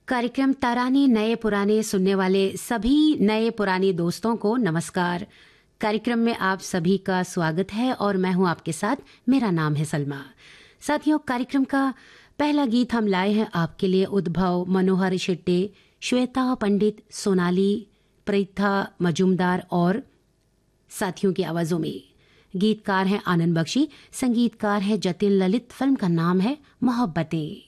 कार्यक्रम तारानी नए पुराने सुनने वाले सभी नए पुराने दोस्तों को नमस्कार। कार्यक्रम में आप सभी का स्वागत है और मैं हूं आपके साथ। मेरा नाम है सलमा। साथियों, कार्यक्रम का पहला गीत हम लाए हैं आपके लिए उद्भव, मनोहर शेट्टे, श्वेता पंडित, सोनाली, प्रीथा मजुमदार और साथियों की आवाजों में। गीतकार हैं आनंद बख्शी, संगीतकार है जतिन ललित। फिल्म का नाम है मोहब्बतें।